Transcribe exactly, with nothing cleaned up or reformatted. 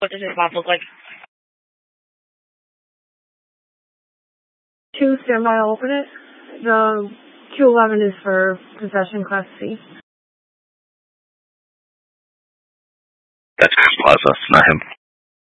What does his bob look like? Two, stand by, I'll open it. The Q eleven is for possession class C. That's Chris Plaza, not him.